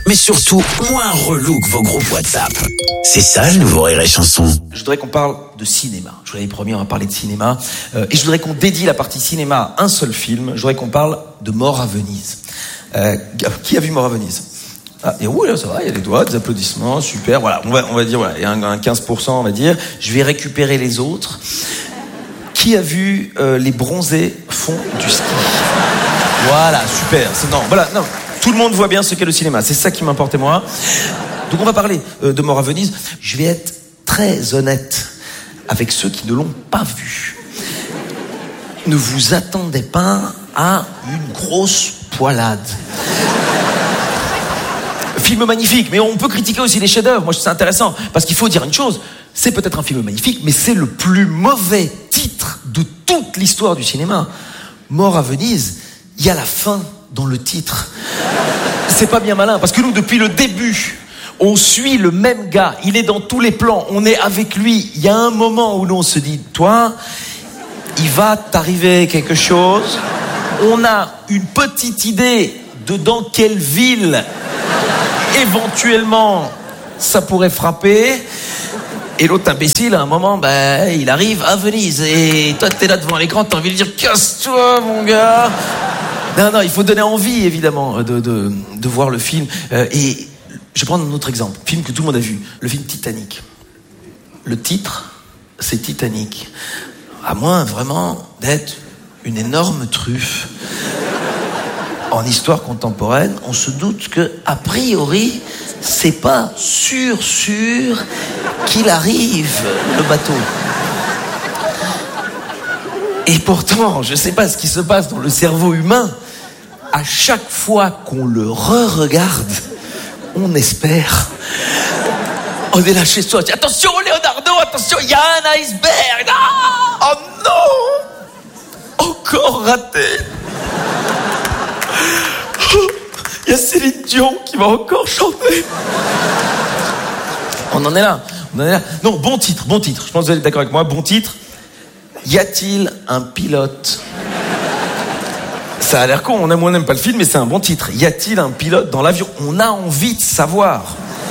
mais surtout moins relou que vos groupes WhatsApp. C'est ça le nouveau Rire et Chanson. Je voudrais qu'on parle de cinéma. Je vous l'avais promis, on va parler de cinéma. Et je voudrais qu'on dédie la partie cinéma à un seul film. Je voudrais qu'on parle de Mort à Venise. Qui a vu Mort à Venise? Ah, et oui, là, ça va, il y a des doigts, des applaudissements, super. Voilà, on va dire, voilà, il y a un 15%, on va dire. Je vais récupérer les autres. Qui a vu les bronzés font du ski? Voilà, super. Non, tout le monde voit bien ce qu'est le cinéma. C'est ça qui m'importait moi. Donc on va parler de Mort à Venise. Je vais être très honnête avec ceux qui ne l'ont pas vu. Ne vous attendez pas à une grosse poilade. Film magnifique, mais on peut critiquer aussi les chefs-d'œuvre. Moi, c'est intéressant parce qu'il faut dire une chose. C'est peut-être un film magnifique, mais c'est le plus mauvais titre de toute l'histoire du cinéma. Mort à Venise, il y a la fin dans le titre. C'est pas bien malin, parce que nous, depuis le début, on suit le même gars. Il est dans tous les plans, on est avec lui. Il y a un moment où on se dit, toi, il va t'arriver quelque chose. On a une petite idée de dans quelle ville, éventuellement, ça pourrait frapper. Et l'autre imbécile, à un moment, il arrive à Venise. Et toi, t'es là devant l'écran, t'as envie de dire « Casse-toi, mon gars !» Non, il faut donner envie, évidemment, de voir le film. Et je vais prendre un autre exemple. Film que tout le monde a vu. Le film Titanic. Le titre, c'est Titanic. À moins, vraiment, d'être une énorme truffe. En histoire contemporaine, on se doute que, a priori, c'est pas sûr qu'il arrive, le bateau. Et pourtant, je sais pas ce qui se passe dans le cerveau humain. À chaque fois qu'on le re-regarde, on espère. On est là chez soi. Attention, Leonardo, attention, il y a un iceberg. Ah, oh non! Encore raté. Il y a Céline Dion qui va encore chanter. On en est là. Non, bon titre. Je pense que vous êtes d'accord avec moi. Bon titre. Y a-t-il un pilote? Ça a l'air con. On n'aime pas le film, mais c'est un bon titre. Y a-t-il un pilote dans l'avion? On a envie de savoir.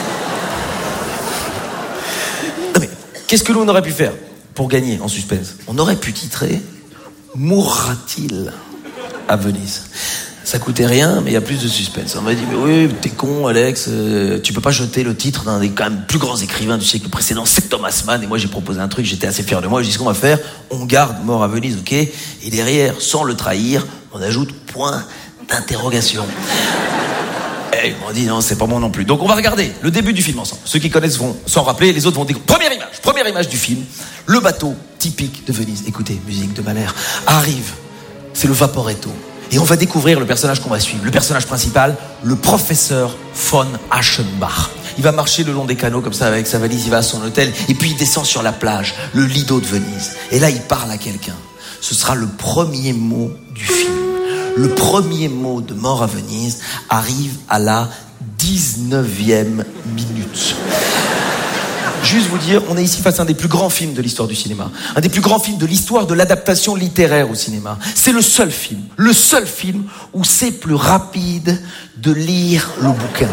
Non mais, qu'est-ce que l'on aurait pu faire pour gagner en suspense? On aurait pu titrer Mourra-t-il à Venise? Ça coûtait rien, mais il y a plus de suspense. On m'a dit, mais oui, t'es con, Alex, tu peux pas jeter le titre d'un des quand même plus grands écrivains du siècle précédent, c'est Thomas Mann, et moi j'ai proposé un truc, j'étais assez fier de moi, j'ai dit ce qu'on va faire, on garde Mort à Venise, ok, et derrière, sans le trahir, on ajoute point d'interrogation. Et ils m'ont dit, non, c'est pas bon non plus. Donc on va regarder le début du film ensemble. Ceux qui connaissent vont s'en rappeler, les autres vont découvrir. Première image du film, le bateau typique de Venise. Écoutez, musique de Mahler, arrive, c'est le Vaporetto. Et on va découvrir le personnage qu'on va suivre. Le personnage principal, le professeur von Aschenbach. Il va marcher le long des canaux comme ça avec sa valise, il va à son hôtel. Et puis il descend sur la plage, le Lido de Venise. Et là, il parle à quelqu'un. Ce sera le premier mot du film. Le premier mot de Mort à Venise arrive à la 19e minute. Juste vous dire, on est ici face à un des plus grands films de l'histoire du cinéma. Un des plus grands films de l'histoire de l'adaptation littéraire au cinéma. C'est le seul film où c'est plus rapide de lire le bouquin.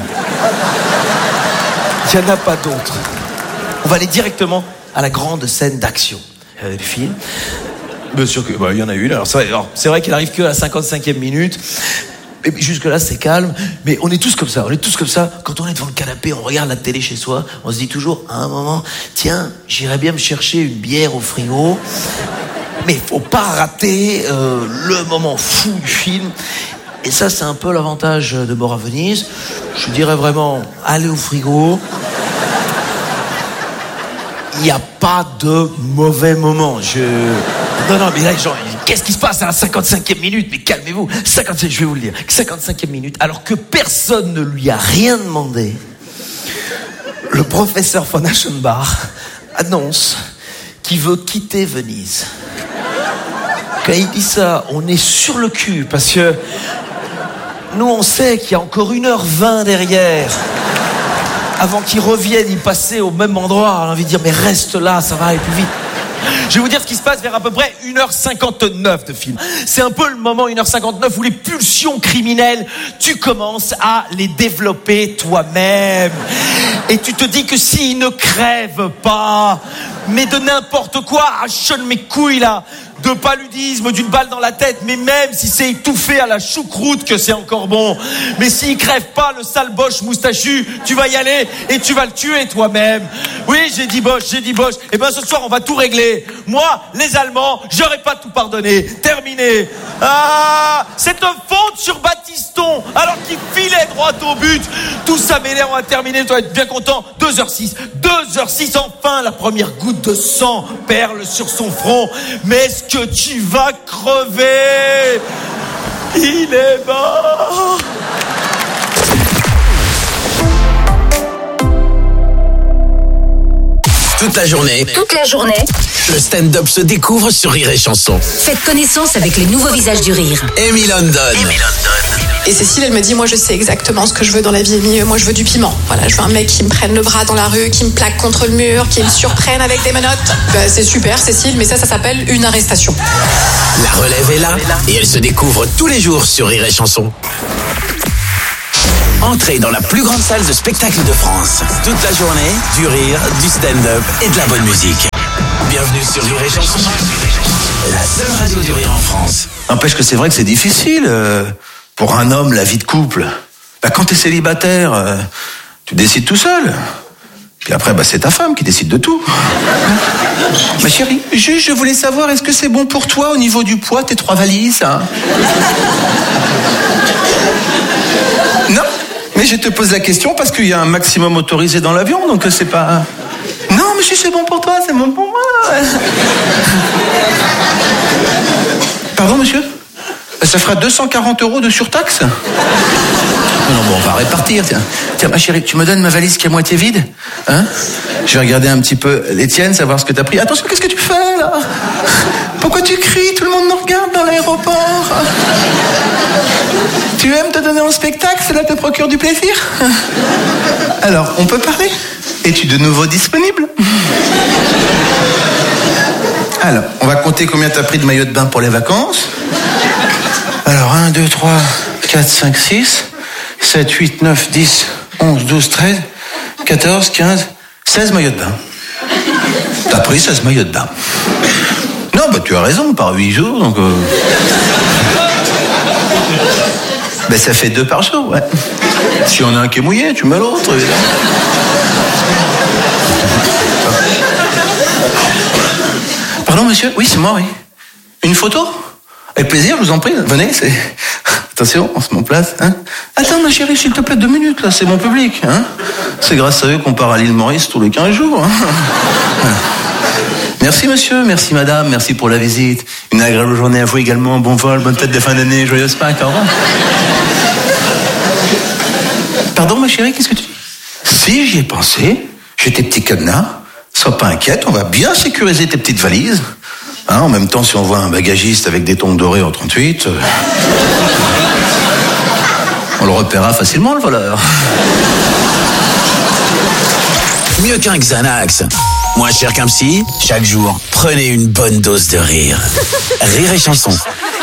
Il n'y en a pas d'autre. On va aller directement à la grande scène d'action du film. Bien sûr que, il y en a une. Alors c'est vrai qu'il arrive que à la 55e minute. Et puis jusque-là, c'est calme, mais on est tous comme ça. Quand on est devant le canapé, on regarde la télé chez soi, on se dit toujours, à un moment, tiens, j'irais bien me chercher une bière au frigo, mais faut pas rater le moment fou du film. Et ça, c'est un peu l'avantage de Mort à Venise. Je dirais vraiment, allez au frigo. Il n'y a pas de mauvais moment. Non, mais là, genre, qu'est-ce qui se passe à la 55e minute? Mais calmez-vous. Je vais vous le dire. 55e minute, alors que personne ne lui a rien demandé. Le professeur von Aschenbach annonce qu'il veut quitter Venise. Quand il dit ça, on est sur le cul, parce que nous, on sait qu'il y a encore 1h20 derrière. Avant qu'ils reviennent y passer au même endroit, on a envie de dire, mais reste là, ça va aller plus vite. Je vais vous dire ce qui se passe vers à peu près 1h59 de film. C'est un peu le moment 1h59 où les pulsions criminelles, tu commences à les développer toi-même. Et tu te dis que s'il ne crève pas, mais de n'importe quoi, Sean mes couilles là, de paludisme, d'une balle dans la tête, mais même si c'est étouffé à la choucroute que c'est encore bon. Mais s'il crève pas, le sale Bosch moustachu, tu vas y aller et tu vas le tuer toi-même. Oui, j'ai dit Bosch. Et ben ce soir, on va tout régler. Moi, les Allemands, j'aurais pas tout pardonné. Terminé. Ah, cette faute sur Battiston, alors qu'il filait droit au but. Tout ça m'énerve, on va terminer, tu vas être bien content. 2h06, enfin, la première goutte de sang perle sur son front. Mais est-ce que tu vas crever? Il est mort. Toute la journée, le stand-up se découvre sur Rire et Chanson. Faites connaissance avec les nouveaux visages du rire. Amy London. Et Cécile, elle me dit, moi je sais exactement ce que je veux dans la vie, Amy. Moi je veux du piment. Voilà, je veux un mec qui me prenne le bras dans la rue, qui me plaque contre le mur, qui me surprenne avec des menottes. Bah, c'est super, Cécile, mais ça s'appelle une arrestation. La relève est là et elle se découvre tous les jours sur Rire et Chanson. Entrez dans la plus grande salle de spectacle de France. Toute la journée, du rire, du stand-up et de la bonne musique. Bienvenue sur Rire et Chanson. La seule radio du rire en France. N'empêche que c'est vrai que c'est difficile pour un homme, la vie de couple. Bah, quand t'es célibataire, tu décides tout seul. Puis après, bah, c'est ta femme qui décide de tout. Ma chérie, je voulais savoir, est-ce que c'est bon pour toi au niveau du poids, tes 3 valises, hein? Non, mais je te pose la question parce qu'il y a un maximum autorisé dans l'avion, donc c'est pas... Non, mais si c'est bon pour toi, c'est bon pour moi. Pardon, monsieur? Ça fera 240 € de surtaxe? Non, bon, on va répartir, tiens. Tiens, ma chérie, tu me donnes ma valise qui est à moitié vide? Hein? Je vais regarder un petit peu les tiennes, savoir ce que t'as pris. Attention, qu'est-ce que tu fais, là? Pourquoi tu cries? Tout le monde nous regarde dans l'aéroport. Tu aimes te donner en spectacle? Cela te procure du plaisir? Alors, on peut parler? Es-tu de nouveau disponible? Alors, on va compter combien t'as pris de maillot de bain pour les vacances. Alors, 1, 2, 3, 4, 5, 6, 7, 8, 9, 10, 11, 12, 13, 14, 15, 16 maillots de bain. T'as pris 16 maillots de bain. Non, bah tu as raison, par 8 jours, donc... Ben ça fait 2 par jour, ouais. Si on a un qui est mouillé, tu mets l'autre, évidemment. Pardon, monsieur? Oui, c'est moi, oui. Une photo? Avec plaisir, je vous en prie, venez, c'est... Attention, on se met en place, hein. Attends, ma chérie, s'il te plaît, 2 minutes, là, c'est mon public, hein. C'est grâce à eux qu'on part à l'île Maurice tous les 15 jours, hein. Merci, monsieur, merci, madame, merci pour la visite. Une agréable journée à vous également, bon vol, bonne fête de fin d'année, joyeuse Pâques, au revoir. Pardon, ma chérie, qu'est-ce que tu dis? Si, j'y ai pensé, j'ai tes petits cadenas, sois pas inquiète, on va bien sécuriser tes petites valises. Hein, en même temps, si on voit un bagagiste avec des tongs dorés en 38, on le repérera facilement, le voleur. Mieux qu'un Xanax, moins cher qu'un psy, chaque jour, prenez une bonne dose de rire. Rire et Chanson.